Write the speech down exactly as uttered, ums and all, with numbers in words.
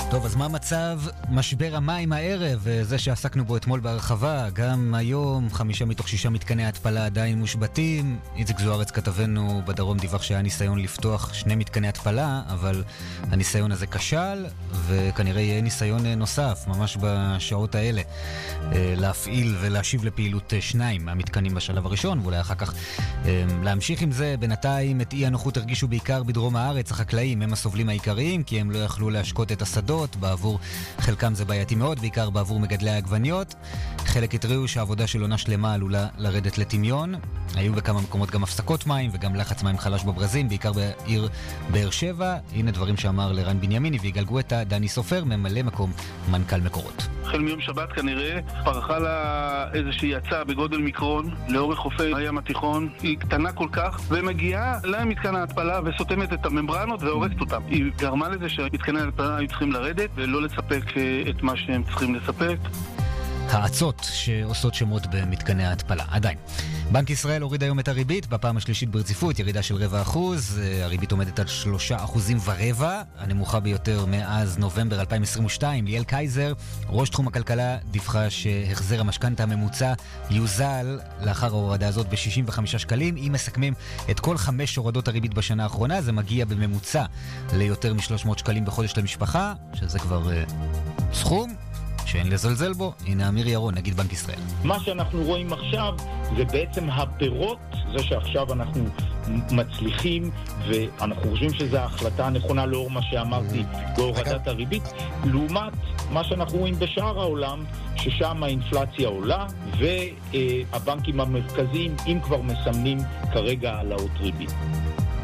טוב, אז מה מצב משבר המים הערב, זה שעסקנו בו אתמול בהרחבה? גם היום חמישה מתוך שישה מתקני ההתפלה עדיין מושבתים. איציק זוארץ כתבנו בדרום דיווח שהיה ניסיון לפתוח שני מתקני התפלה, אבל הניסיון הזה כשל, וכנראה יהיה ניסיון נוסף ממש בשעות האלה להפעיל ולהשיב לפעילות שניים מהמתקנים בשלב הראשון, ואולי אחר כך להמשיך עם זה. בינתיים את אי הנוחות הרגישו בעיקר בדרום הארץ. החקלאים הם הסובלים העיקריים, כי הם לא יכלו להשקות את השדות. בעבור חלקם זה בעייתי מאוד, בעיקר בעבור מגדלי העגבניות. חלק התריעו שהעבודה של עונה שלמה עלולה לרדת לטמיון. היו בכמה מקומות גם הפסקות מים וגם לחץ מים חלש בברזים, בעיקר בעיר באר שבע. הנה דברים שאמר לרן בנימיני ויגאל גואטה, דני סופר, ממלא מקום מנכ"ל מקורות. החל מיום שבת כנראה פרחה לה איזושהי יצאה בגודל מיקרון לאורך חופי הים התיכון. היא קטנה כל כך ומגיעה למתקן ההתפלה וסותמת את הממברנות והורסת אותם. היא גרמה לזה שמתקני ההתפלה היו צריכים לרדת ולא לספק את מה שהם צריכים לספק. העצות שעושות שמות במתקני ההתפלה. עדיין. בנק ישראל הוריד היום את הריבית בפעם השלישית ברציפות, ירידה של רבע אחוז. הריבית עומדת על שלושה אחוזים ורבע, הנמוכה ביותר מאז נובמבר אלפיים עשרים ושתיים. ליאל קייזר, ראש תחום הכלכלה, דיווחה שהחזר המשכנתא הממוצע יוזל לאחר ההורדה הזאת ב-שישים וחמישה שקלים. אם מסכמים את כל חמש הורדות הריבית בשנה האחרונה, זה מגיע בממוצע ליותר מ-שלוש מאות שקלים בחודש למשפחה, שזה כבר uh, סכום שאין לזלזל בו. הנה אמיר ירון, נגיד בנק ישראל. מה שאנחנו רואים עכשיו זה בעצם הפירות, זה שעכשיו אנחנו מצליחים, ואנחנו חושבים שזו ההחלטה הנכונה לאור מה שאמרתי בהורדת הריבית, לעומת מה שאנחנו רואים בשאר העולם, ששם האינפלציה עולה, והבנקים המרכזיים, אם כבר מסמנים כרגע העלאות ריבית.